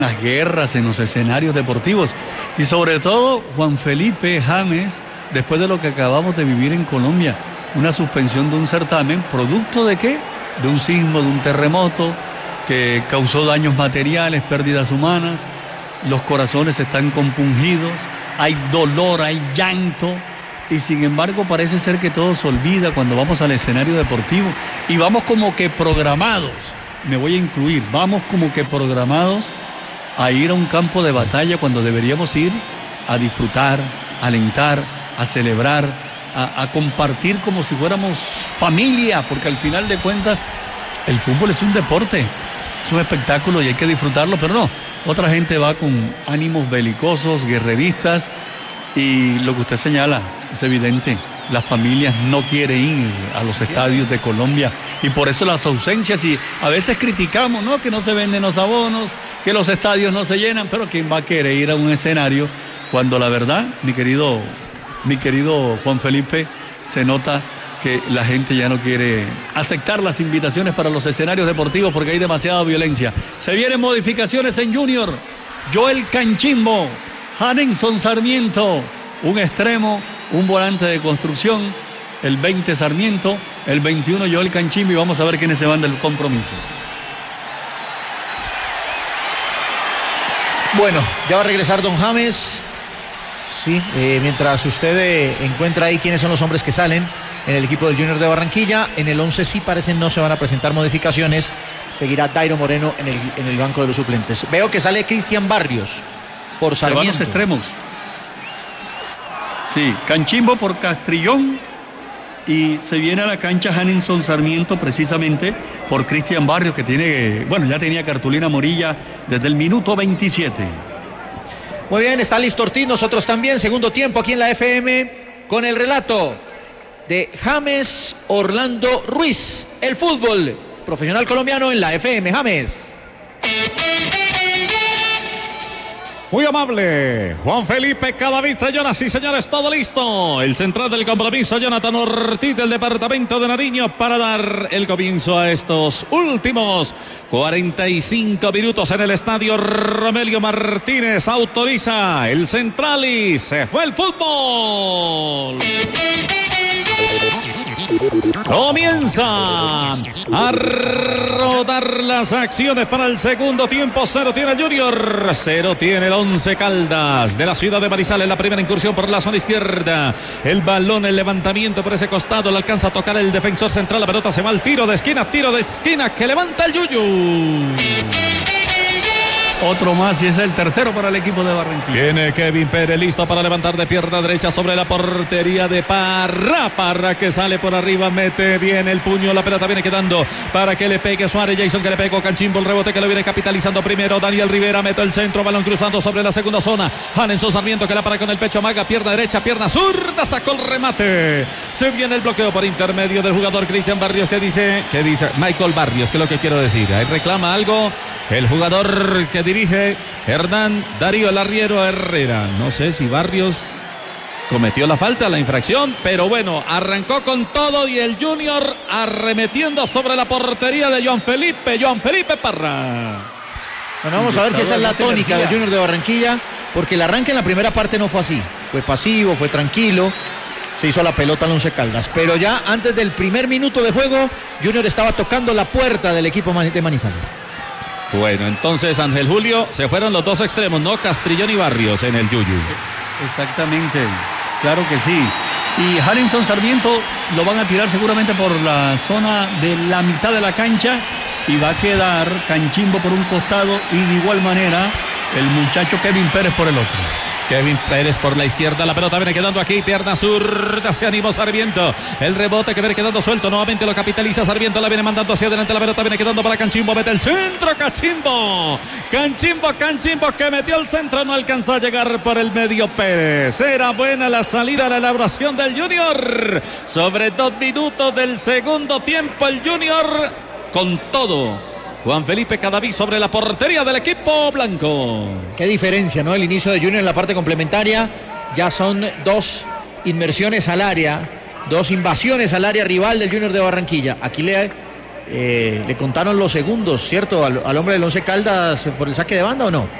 las guerras en los escenarios deportivos. Y sobre todo, Juan Felipe James, después de lo que acabamos de vivir en Colombia, una suspensión de un certamen, ¿producto de qué? De un sismo, de un terremoto que causó daños materiales, pérdidas humanas, los corazones están compungidos, hay dolor, hay llanto, y sin embargo parece ser que todo se olvida cuando vamos al escenario deportivo, y vamos como que programados, me voy a incluir, vamos como que programados a ir a un campo de batalla cuando deberíamos ir a disfrutar, a alentar, a celebrar, a compartir como si fuéramos familia, porque al final de cuentas el fútbol es un deporte, es un espectáculo y hay que disfrutarlo, pero no, otra gente va con ánimos belicosos, guerreristas, y lo que usted señala es evidente, las familias no quieren ir a los estadios de Colombia y por eso las ausencias, y a veces criticamos, ¿no?, que no se venden los abonos, que los estadios no se llenan, pero ¿quién va a querer ir a un escenario cuando la verdad, mi querido Juan Felipe, se nota que la gente ya no quiere aceptar las invitaciones para los escenarios deportivos porque hay demasiada violencia? Se vienen modificaciones en Junior. Joel Canchimbo, Hanenson Sarmiento, un extremo, un volante de construcción, el 20 Sarmiento, el 21 Joel Canchimbo, y vamos a ver quiénes se van del compromiso. Bueno, ya va a regresar don James. Sí, mientras usted encuentra ahí quiénes son los hombres que salen en el equipo del Junior de Barranquilla, en el 11 sí parecen no se van a presentar modificaciones. Seguirá Dairo Moreno en el banco de los suplentes. Veo que sale Cristian Barrios por Sarmiento. Se van los extremos. Sí, Canchimbo por Castrillón y se viene a la cancha Hanenson Sarmiento precisamente por Cristian Barrios, que tiene, bueno, ya tenía cartulina amarilla desde el minuto 27. Muy bien, está listo Ortiz, nosotros también, segundo tiempo aquí en la FM con el relato de James Orlando Ruiz, el fútbol profesional colombiano en la FM. James. Muy amable, Juan Felipe Cadavid, señoras y señores, todo listo. El central del compromiso, Jonathan Ortiz, del departamento de Nariño, para dar el comienzo a estos últimos 45 minutos en el estadio. Romelio Martínez autoriza el central y se fue el fútbol. Comienza a rodar las acciones para el segundo tiempo. 0 tiene el Junior, 0 tiene el Once Caldas de la ciudad de Manizales. La primera incursión por la zona izquierda, el balón, el levantamiento por ese costado, le alcanza a tocar el defensor central. La pelota se va al tiro de esquina que levanta el Yuyu. Otro más y es el tercero para el equipo de Barranquilla. Tiene Kevin Pérez listo para levantar de pierna derecha sobre la portería de Parra que sale por arriba, mete bien el puño, la pelota viene quedando para que le pegue Suárez, Jason que le pegó Canchimbo, el rebote que lo viene capitalizando primero Daniel Rivera, mete el centro, balón cruzando sobre la segunda zona, Hanenson Sarmiento que la para con el pecho, amaga, pierna derecha, pierna zurda, sacó el remate, se viene el bloqueo por intermedio del jugador Cristian Barrios, que dice Michael Barrios, que es lo que quiero decir, ahí reclama algo el jugador que dirige Hernán Darío El Arriero Herrera. No sé si Barrios cometió la falta, la infracción, pero bueno, arrancó con todo y el Junior arremetiendo sobre la portería de Joan Felipe Parra. Bueno, vamos a ver si esa es la tónica del Junior de Barranquilla, porque el arranque en la primera parte no fue así, fue pasivo, fue tranquilo, se hizo la pelota al Once Caldas, pero ya antes del primer minuto de juego, Junior estaba tocando la puerta del equipo de Manizales. Bueno, entonces Ángel Julio, se fueron los dos extremos, ¿no? Castrillón y Barrios en el Yuyu. Exactamente, claro que sí. Y Hanenson Sarmiento lo van a tirar seguramente por la zona de la mitad de la cancha y va a quedar Canchimbo por un costado y de igual manera el muchacho Kevin Pérez por el otro. Kevin Pérez por la izquierda, la pelota viene quedando aquí, pierna zurda, se animó Sarmiento, el rebote que viene quedando suelto, nuevamente lo capitaliza Sarmiento, la viene mandando hacia adelante, la pelota viene quedando para Canchimbo, mete el centro, Canchimbo que metió el centro, no alcanzó a llegar por el medio Pérez, era buena la salida, la elaboración del Junior, sobre 2 minutos del segundo tiempo, el Junior con todo. Juan Felipe Cadavid sobre la portería del equipo blanco. Qué diferencia, ¿no? El inicio de Junior en la parte complementaria. Ya son 2 inmersiones al área, 2 invasiones al área rival del Junior de Barranquilla. Aquí le le contaron los segundos, ¿cierto? Al hombre del Once Caldas por el saque de banda, ¿o no?